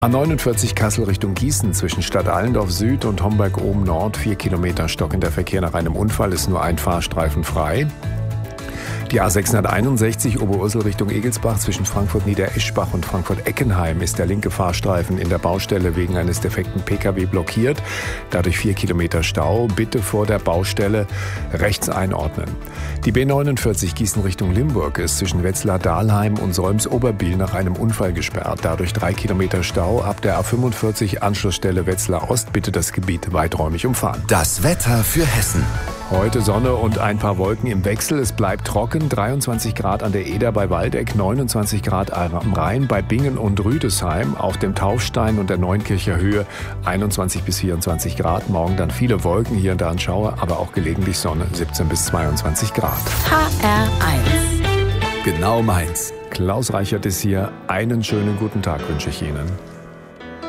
A49 Kassel Richtung Gießen zwischen Stadt Allendorf Süd und Homberg oben Nord 4 Kilometer stockender Verkehr nach einem Unfall, ist nur ein Fahrstreifen frei. Die A661 Oberursel Richtung Egelsbach zwischen Frankfurt Niedereschbach und Frankfurt Eckenheim ist der linke Fahrstreifen in der Baustelle wegen eines defekten Pkw blockiert. Dadurch 4 Kilometer Stau. Bitte vor der Baustelle rechts einordnen. Die B49 Gießen Richtung Limburg ist zwischen Wetzlar-Dahlheim und Solms-Oberbiel nach einem Unfall gesperrt. Dadurch 3 Kilometer Stau. Ab der A45 Anschlussstelle Wetzlar Ost bitte das Gebiet weiträumig umfahren. Das Wetter für Hessen. Heute Sonne und ein paar Wolken im Wechsel. Es bleibt trocken. 23 Grad an der Eder bei Waldeck, 29 Grad am Rhein bei Bingen und Rüdesheim, auf dem Taufstein und der Neunkircher Höhe 21 bis 24 Grad. Morgen dann viele Wolken, hier und da ein Schauer, aber auch gelegentlich Sonne, 17 bis 22 Grad. HR1. Genau meins. Klaus Reichert ist hier. Einen schönen guten Tag wünsche ich Ihnen.